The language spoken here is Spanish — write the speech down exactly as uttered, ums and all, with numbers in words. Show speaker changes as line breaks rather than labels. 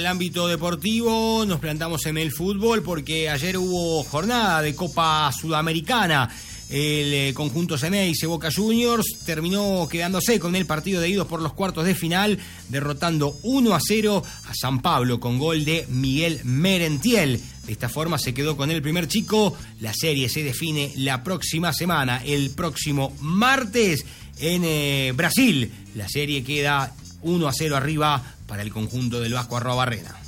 En el ámbito deportivo nos plantamos en el fútbol porque ayer hubo jornada de Copa Sudamericana. El eh, conjunto Xeneize Boca Juniors terminó quedándose con el partido de idos por los cuartos de final, derrotando uno a cero a San Pablo con gol de Miguel Merentiel. De esta forma se quedó con el primer chico. La serie se define la próxima semana, el próximo martes en eh, Brasil. La serie queda uno a cero arriba para el conjunto del Vasco Arrobarrena.